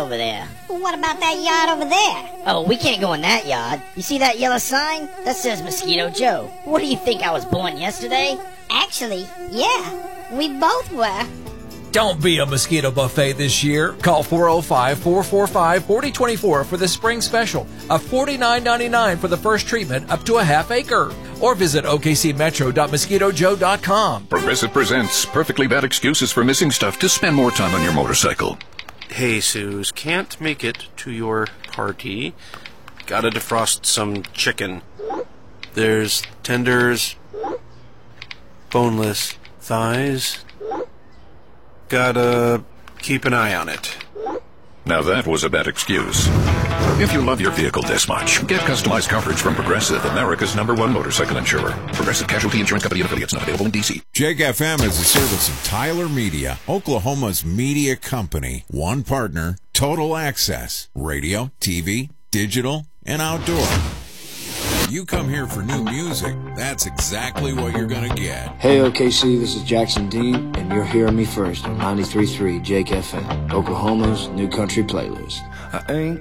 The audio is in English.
over there. Well, what about that yard over there? Oh, we can't go in that yard. You see that yellow sign? That says Mosquito Joe. What do you think, I was born yesterday? Actually, yeah, we both were. Don't be a mosquito buffet this year. Call 405-445-4024 for the spring special of $49.99 for the first treatment up to a half acre. Or visit okcmetro.mosquitojoe.com. Progressive presents Perfectly Bad Excuses for Missing Stuff to Spend More Time on Your Motorcycle. Hey, Suze, can't make it to your party. Gotta defrost some chicken. There's tenders, boneless thighs. Gotta keep an eye on it. Now that was a bad excuse. If you love your vehicle this much, get customized coverage from Progressive, America's #1 motorcycle insurer. Progressive Casualty Insurance Company and affiliates, not available in D.C. Jake FM is a service of Tyler Media, Oklahoma's media company. One partner, total access, radio, TV, digital, and outdoor. You come here for new music, that's exactly what you're going to get. Hey, OKC, this is Jackson Dean, and you're hearing me first on 93.3 Jake FM, Oklahoma's new country playlist. I ain't